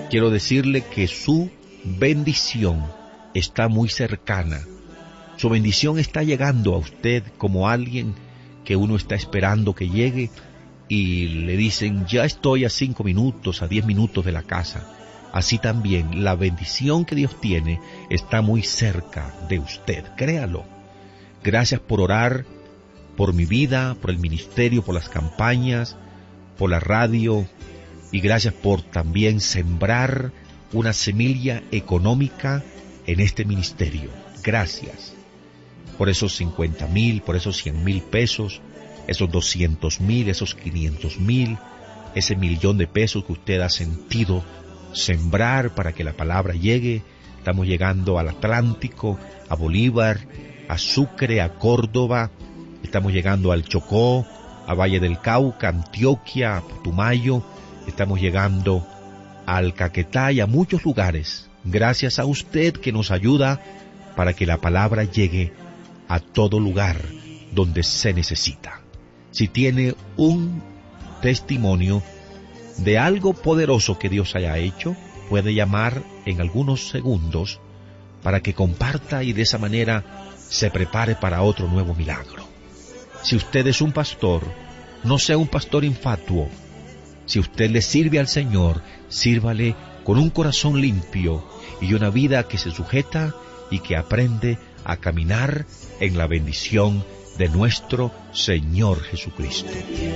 quiero decirle que su bendición está muy cercana. Su bendición está llegando a usted como alguien que uno está esperando que llegue y le dicen, ya estoy a 5 minutos, a 10 minutos de la casa. Así también la bendición que Dios tiene está muy cerca de usted, créalo. Gracias por orar por mi vida, por el ministerio, por las campañas, por la radio, y gracias por también sembrar una semilla económica en este ministerio. Gracias por esos 50,000, por esos 100,000 pesos, esos 200,000, esos 500,000, ese 1,000,000 de pesos que usted ha sentido sembrar para que la palabra llegue. Estamos llegando al Atlántico, a Bolívar, a Sucre, a Córdoba, estamos llegando al Chocó, a Valle del Cauca, Antioquia, a Putumayo, estamos llegando al Caquetá y a muchos lugares. Gracias a usted que nos ayuda para que la palabra llegue a todo lugar donde se necesita. Si tiene un testimonio de algo poderoso que Dios haya hecho, puede llamar en algunos segundos para que comparta y de esa manera se prepare para otro nuevo milagro. Si usted es un pastor, no sea un pastor infatuo. Si usted le sirve al Señor, sírvale con un corazón limpio y una vida que se sujeta y que aprende a caminar en la bendición de nuestro Señor Jesucristo.